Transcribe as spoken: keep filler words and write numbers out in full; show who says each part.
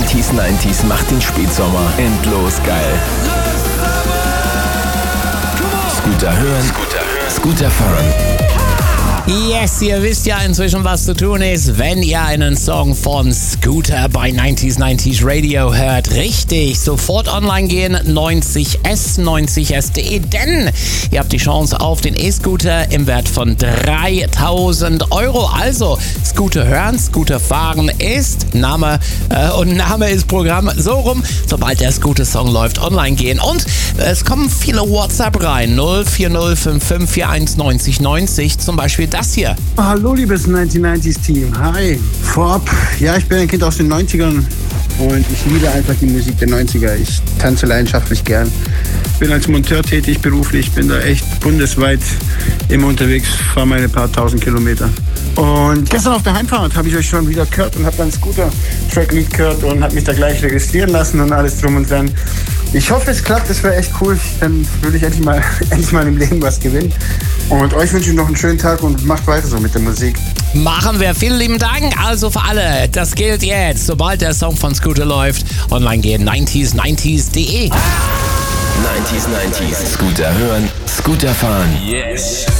Speaker 1: neunzig neunzig macht den Spätsommer endlos geil. Scooter hören, Scooter hören, Scooter fahren.
Speaker 2: Yes, ihr wisst ja inzwischen, was zu tun ist, wenn ihr einen Song von Scooter bei neunzig neunzig Radio hört. Richtig, sofort online gehen, neunzig S, neunzig S punkt de, denn ihr habt die Chance auf den E-Scooter im Wert von dreitausend Euro. Also, Scooter hören, Scooter fahren ist Name äh, und Name ist Programm. So rum, sobald der Scooter-Song läuft, online gehen. Und es kommen viele WhatsApp rein, null vier null fünf fünf vier eins neunzig neunzig, zum Beispiel das hier.
Speaker 3: Hallo liebes neunzig neunzig Team, hi. Vorab, ja, ich bin ein Kind aus den neunzigern und ich liebe einfach die Musik der neunziger. Ich tanze leidenschaftlich gern. Bin als Monteur tätig beruflich, bin da echt bundesweit immer unterwegs, fahre meine paar tausend Kilometer. Und gestern auf der Heimfahrt habe ich euch schon wieder gehört und habe dann Scooter-Track-Lied gehört und habe mich da gleich registrieren lassen und alles drum und dran. Ich hoffe, es klappt, das wäre echt cool. Dann würde ich endlich mal, endlich mal im Leben was gewinnen. Und euch wünsche ich noch einen schönen Tag und macht weiter so mit der Musik.
Speaker 2: Machen wir. Vielen lieben Dank. Also für alle, das gilt jetzt. Sobald der Song von Scooter läuft, online gehen, neunzig neunzig punkt de.
Speaker 1: neunzig neunzig, Scooter hören, Scooter fahren. Yes.